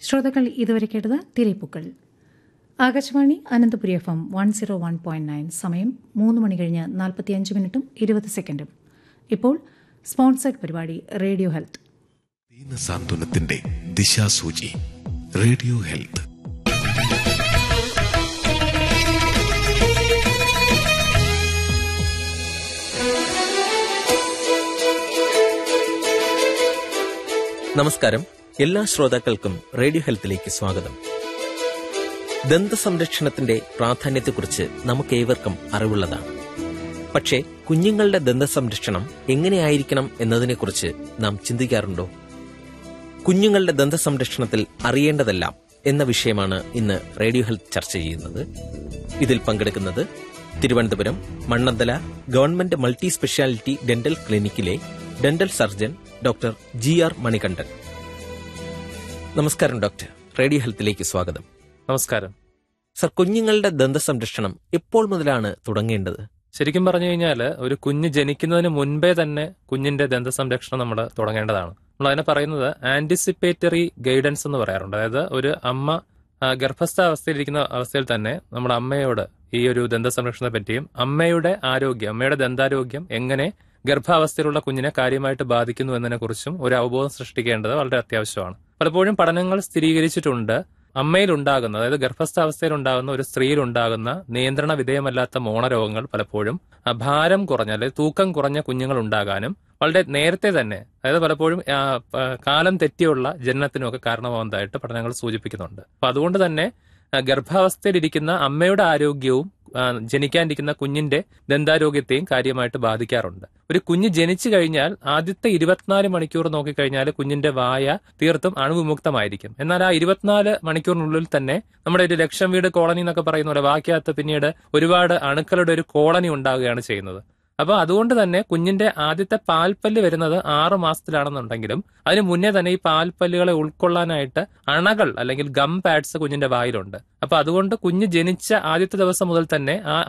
ശ്രോതാക്കൾ ഇതുവരെ കേട്ടത് തിരയിപ്പൂക്കൾ. ആകാശവാണി അനന്തപുരി FM 101.9. സമയം 3 മണി കഴിഞ്ഞ് 45 മിനിറ്റും 20 സെക്കൻഡും. ഇപ്പോൾ സ്പോൺസേഡ് പരിപാടി റേഡിയോ ഹെൽത്ത്. സാന്ത്വനത്തിന്റെ ദിശാസൂചി radio health. നമസ്കാരം. എല്ലാ ശ്രോതാക്കൾക്കും റേഡിയോ ഹെൽത്തിലേക്ക് സ്വാഗതം. ദന്തസംരക്ഷണത്തിന്റെ പ്രാധാന്യത്തെക്കുറിച്ച് നമുക്കേവർക്കും അറിവുള്ളതാണ്. പക്ഷേ കുഞ്ഞുങ്ങളുടെ ദന്തസംരക്ഷണം എങ്ങനെയായിരിക്കണം എന്നതിനെക്കുറിച്ച് നാം ചിന്തിക്കാറുണ്ടോ? കുഞ്ഞുങ്ങളുടെ ദന്തസംരക്ഷണത്തിൽ അറിയേണ്ടതെല്ലാം എന്ന വിഷയമാണ് ഇന്ന് റേഡിയോ ഹെൽത്ത് ചർച്ച ചെയ്യുന്നത്. ഇതിൽ പങ്കെടുക്കുന്നത് Thiruvananthapuram Mannanthala government multi speciality dental ക്ലിനിക്കിലെ dental surgeon doctor GR Manikandan. നമസ്കാരം ഡോക്ടർ, റേഡിയോ ഹെൽത്തിലേക്ക് സ്വാഗതം. നമസ്കാരം സർ, കുഞ്ഞുങ്ങളുടെ ദന്തസംരക്ഷണം എപ്പോൾ മുതലാണ് തുടങ്ങേണ്ടത്? ശരിക്കും പറഞ്ഞു കഴിഞ്ഞാൽ ഒരു കുഞ്ഞ് ജനിക്കുന്നതിന് മുൻപേ തന്നെ കുഞ്ഞിന്റെ ദന്തസംരക്ഷണം നമ്മൾ തുടങ്ങേണ്ടതാണ്. നമ്മൾ അതിനെ പറയുന്നത് ആന്റിസിപ്പേറ്ററി ഗൈഡൻസ് എന്ന് പറയാറുണ്ട്. അതായത് ഒരു അമ്മ ഗർഭസ്ഥ അവസ്ഥയിലിരിക്കുന്ന അവസ്ഥയിൽ തന്നെ നമ്മുടെ അമ്മയോട് ഈ ഒരു ദന്തസംരക്ഷണത്തെ പറ്റിയും അമ്മയുടെ ദന്താരോഗ്യം എങ്ങനെ ഗർഭാവസ്ഥയിലുള്ള കുഞ്ഞിനെ കാര്യമായിട്ട് ബാധിക്കുന്നു എന്നതിനെ കുറിച്ചും ഒരു അവബോധം സൃഷ്ടിക്കേണ്ടത് വളരെ അത്യാവശ്യമാണ്. പലപ്പോഴും പഠനങ്ങൾ സ്ഥിരീകരിച്ചിട്ടുണ്ട്, അമ്മയിലുണ്ടാകുന്ന, അതായത് ഗർഭസ്ഥാവസ്ഥയിലുണ്ടാകുന്ന ഒരു സ്ത്രീയിലുണ്ടാകുന്ന നിയന്ത്രണ വിധേയമല്ലാത്ത മോണരോഗങ്ങൾ പലപ്പോഴും ഭാരം കുറഞ്ഞ അല്ലെങ്കിൽ തൂക്കം കുറഞ്ഞ കുഞ്ഞുങ്ങൾ ഉണ്ടാകാനും വളരെ നേരത്തെ തന്നെ, അതായത് പലപ്പോഴും കാലം തെറ്റിയുള്ള ജനനത്തിനുമൊക്കെ കാരണമാകുന്നതായിട്ട് പഠനങ്ങൾ സൂചിപ്പിക്കുന്നുണ്ട്. അപ്പൊ അതുകൊണ്ട് തന്നെ ഗർഭാവസ്ഥയിലിരിക്കുന്ന അമ്മയുടെ ആരോഗ്യവും ജനിക്കാനിരിക്കുന്ന കുഞ്ഞിന്റെ ദന്താരോഗ്യത്തെയും കാര്യമായിട്ട് ബാധിക്കാറുണ്ട്. ഒരു കുഞ്ഞ് ജനിച്ചു കഴിഞ്ഞാൽ ആദ്യത്തെ 24 മണിക്കൂർ നോക്കിക്കഴിഞ്ഞാൽ കുഞ്ഞിന്റെ വായ തീർത്തും അണുവിമുക്തമായിരിക്കും. എന്നാൽ ആ 24 മണിക്കൂറിനുള്ളിൽ തന്നെ നമ്മുടെ ഒരു ലക്ഷം വീട് കോളനി എന്നൊക്കെ പറയുന്ന പോലെ വാക്കകത്ത് പിന്നീട് ഒരുപാട് അണുക്കളുടെ ഒരു കോളനി ഉണ്ടാവുകയാണ് ചെയ്യുന്നത്. അപ്പൊ അതുകൊണ്ട് തന്നെ കുഞ്ഞിന്റെ ആദ്യത്തെ പാൽപ്പല്ല് വരുന്നത് 6 മാസത്തിലാണെന്നുണ്ടെങ്കിലും അതിന് മുന്നേ തന്നെ ഈ പാൽപ്പല്ലുകളെ ഉൾക്കൊള്ളാനായിട്ട് അണകൾ അല്ലെങ്കിൽ ഗം പാഡ്സ് കുഞ്ഞിന്റെ വായിലുണ്ട്. അപ്പൊ അതുകൊണ്ട് കുഞ്ഞ് ജനിച്ച ആദ്യത്തെ ദിവസം മുതൽ തന്നെ ആ